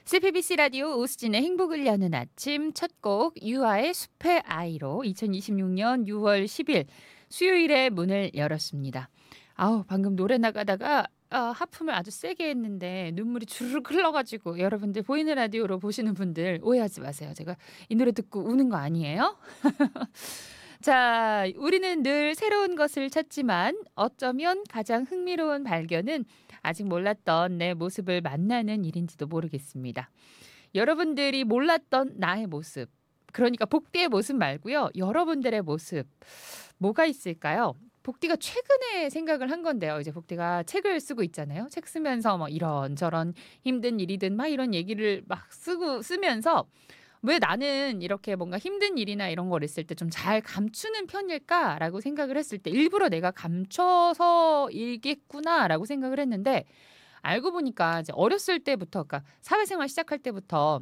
CBBC 라디오 오수진의 행복을 여는 아침 첫 곡 유아의 숲의 아이로 2026년 6월 10일 수요일에 문을 열었습니다. 아우 방금 노래 나가다가 하품을 아주 세게 했는데 눈물이 주르륵 흘러가지고 여러분들 보이는 라디오로 보시는 분들 오해하지 마세요. 제가 이 노래 듣고 우는 거 아니에요? 자, 우리는 늘 새로운 것을 찾지만 어쩌면 가장 흥미로운 발견은 아직 몰랐던 내 모습을 만나는 일인지도 모르겠습니다. 여러분들이 몰랐던 나의 모습, 그러니까 복디의 모습 말고요. 여러분들의 모습, 뭐가 있을까요? 복디가 최근에 생각을 한 건데요. 이제 복디가 책을 쓰고 있잖아요. 책 쓰면서 뭐 이런저런 힘든 일이든 막 이런 얘기를 막 쓰면서 왜 나는 이렇게 뭔가 힘든 일이나 이런 걸 있을 때 좀 잘 감추는 편일까라고 생각을 했을 때 일부러 내가 감춰서 일겠구나라고 생각을 했는데 알고 보니까 이제 어렸을 때부터 그러니까 사회생활 시작할 때부터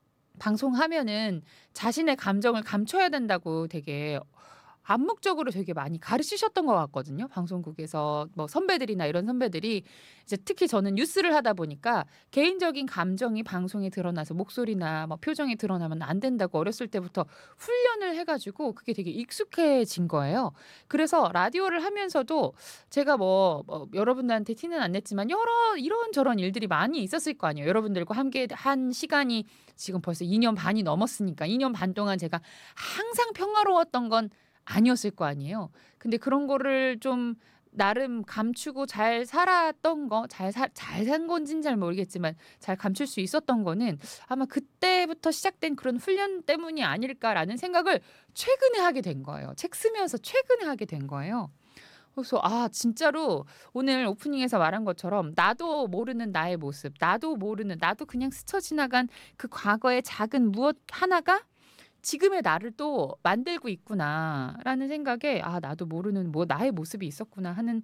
방송하면은 자신의 감정을 감춰야 된다고 되게 암묵적으로 되게 많이 가르치셨던 것 같거든요. 방송국에서 뭐 선배들이나 이런 선배들이 이제 특히 저는 뉴스를 하다 보니까 개인적인 감정이 방송에 드러나서 목소리나 뭐 표정이 드러나면 안 된다고 어렸을 때부터 훈련을 해가지고 그게 되게 익숙해진 거예요. 그래서 라디오를 하면서도 제가 뭐 여러분들한테 티는 안 냈지만 여러 이런저런 일들이 많이 있었을 거 아니에요. 여러분들과 함께 한 시간이 지금 벌써 2년 반이 넘었으니까 2년 반 동안 제가 항상 평화로웠던 건 아니었을 거 아니에요. 근데 그런 거를 좀 나름 감추고 잘 살았던 거 잘 산 건진 잘 모르겠지만 잘 감출 수 있었던 거는 아마 그때부터 시작된 그런 훈련 때문이 아닐까라는 생각을 최근에 하게 된 거예요. 책 쓰면서 최근에 하게 된 거예요. 그래서 진짜로 오늘 오프닝에서 말한 것처럼 나도 모르는 나의 모습, 나도 모르는 나도 그냥 스쳐 지나간 그 과거의 작은 무엇 하나가 지금의 나를 또 만들고 있구나라는 생각에 나도 모르는 뭐 나의 모습이 있었구나 하는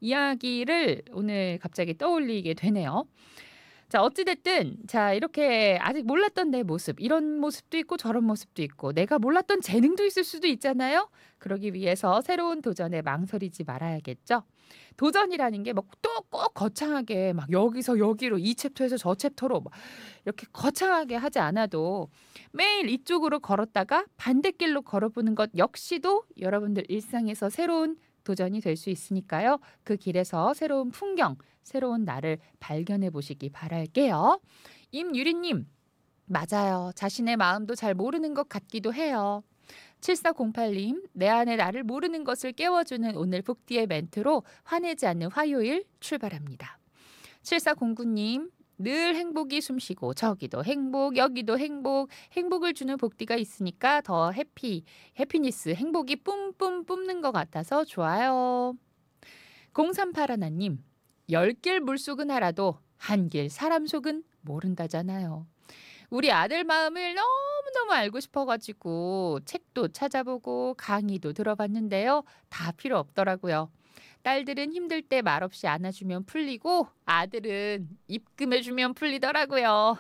이야기를 오늘 갑자기 떠올리게 되네요. 자, 어찌 됐든 자, 이렇게 아직 몰랐던 내 모습, 이런 모습도 있고 저런 모습도 있고 내가 몰랐던 재능도 있을 수도 있잖아요. 그러기 위해서 새로운 도전에 망설이지 말아야겠죠. 도전이라는 게 뭐 또 꼭 거창하게 막 여기서 여기로 이 챕터에서 저 챕터로 막 이렇게 거창하게 하지 않아도 매일 이쪽으로 걸었다가 반대길로 걸어보는 것 역시도 여러분들 일상에서 새로운 도전이 될 수 있으니까요. 그 길에서 새로운 풍경, 새로운 나를 발견해 보시기 바랄게요. 임유리님, 맞아요. 자신의 마음도 잘 모르는 것 같기도 해요. 7408님, 내 안에 나를 모르는 것을 깨워주는 오늘 복디의 멘트로 화내지 않는 화요일 출발합니다. 7409님, 늘 행복이 숨쉬고 저기도 행복, 여기도 행복, 행복을 주는 복디가 있으니까 더 해피니스, 행복이 뿜뿜 뿜는 것 같아서 좋아요. 0381님, 10길 물속은 알아도 한 길 사람 속은 모른다잖아요. 우리 아들 마음을 너무너무 알고 싶어가지고 책도 찾아보고 강의도 들어봤는데요. 다 필요 없더라고요. 딸들은 힘들 때 말없이 안아주면 풀리고 아들은 입금해주면 풀리더라고요.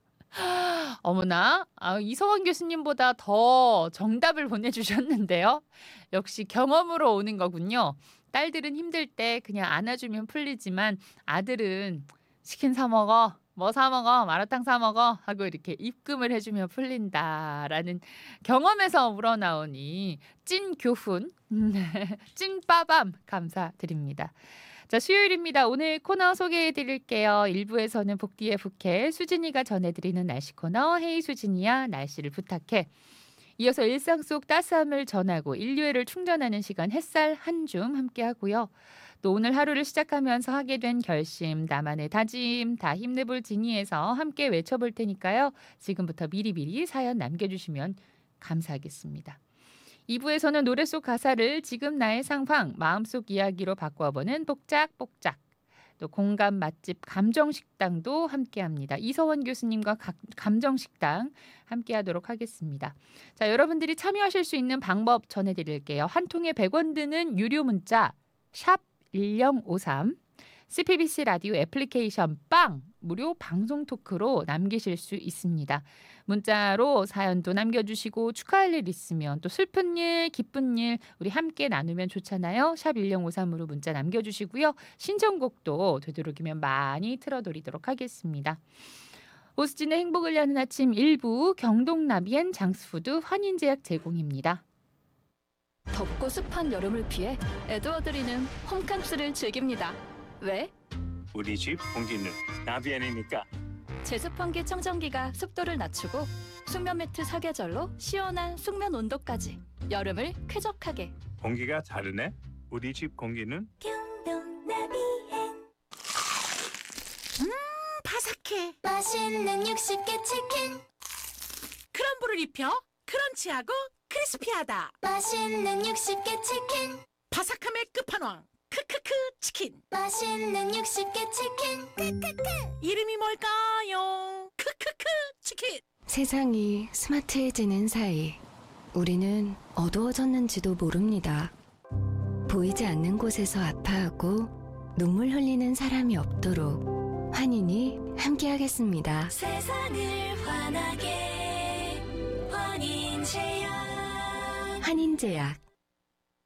어머나, 이서원 교수님보다 더 정답을 보내주셨는데요. 역시 경험으로 오는 거군요. 딸들은 힘들 때 그냥 안아주면 풀리지만 아들은 치킨 사 먹어, 뭐 사 먹어, 마라탕 사 먹어 하고 이렇게 입금을 해주면 풀린다라는 경험에서 우러나온 이 찐 교훈, 찐 빠밤 감사드립니다. 자, 수요일입니다. 오늘 코너 소개해 드릴게요. 1부에서는 복디의 북해 수진이가 전해드리는 날씨 코너 헤이 수진이야 날씨를 부탁해. 이어서 일상 속 따스함을 전하고 인류애를 충전하는 시간 햇살 한 줌 함께 하고요. 또 오늘 하루를 시작하면서 하게 된 결심, 나만의 다짐 다 힘내볼 지니에서 함께 외쳐볼 테니까요. 지금부터 미리미리 사연 남겨주시면 감사하겠습니다. 2부에서는 노래 속 가사를 지금 나의 상황, 마음속 이야기로 바꿔보는 복작복작. 또 공감 맛집 감정식당도 함께합니다. 이서원 교수님과 감정식당 함께하도록 하겠습니다. 자, 여러분들이 참여하실 수 있는 방법 전해드릴게요. 한 통에 100원 드는 유료 문자 샵 1053 CBBC 라디오 애플리케이션 빵 무료 방송 토크로 남기실 수 있습니다. 문자로 사연도 남겨주시고 축하할 일 있으면 또 슬픈 일, 기쁜 일 우리 함께 나누면 좋잖아요. 샵 1053으로 문자 남겨주시고요. 신청곡도 되도록이면 많이 틀어드리도록 하겠습니다. 오수진의 행복을 여는 아침 일부 경동나비엔 장수푸드 환인제약 제공입니다. 덥고 습한 여름을 피해 에드워드리는 홈캉스를 즐깁니다. 왜? 우리 집 공기는 나비엔이니까. 제습 환기 청정기가 습도를 낮추고 숙면 매트 사계절로 시원한 숙면 온도까지 여름을 쾌적하게. 공기가 다르네. 우리 집 공기는 바삭해. 맛있는 60개 치킨 크럼블을 입혀 크런치하고 크리스피하다. 맛있는 60개 치킨 바삭함의 끝판왕 크크크 치킨. 맛있는 60개 치킨 이름이 뭘까요? 크크크 치킨. 세상이 스마트해지는 사이 우리는 어두워졌는지도 모릅니다. 보이지 않는 곳에서 아파하고 눈물 흘리는 사람이 없도록 환인이 함께하겠습니다. 세상을 환하게 환인제약 환인제약